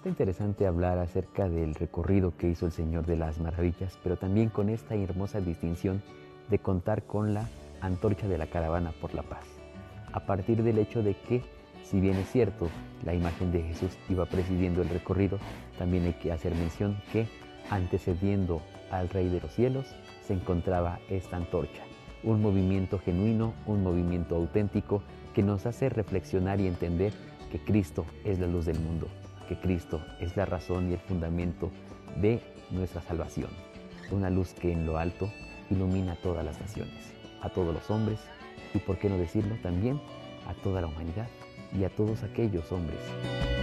resulta interesante hablar acerca del recorrido que hizo el Señor de las Maravillas, pero también con esta hermosa distinción de contar con la antorcha de la caravana por la paz. A partir del hecho de que, si bien es cierto, la imagen de Jesús iba presidiendo el recorrido, también hay que hacer mención que, antecediendo al Rey de los Cielos, se encontraba esta antorcha. Un movimiento genuino, un movimiento auténtico que nos hace reflexionar y entender que Cristo es la luz del mundo, que Cristo es la razón y el fundamento de nuestra salvación. Una luz que en lo alto ilumina a todas las naciones, a todos los hombres y, por qué no decirlo, también a toda la humanidad y a todos aquellos hombres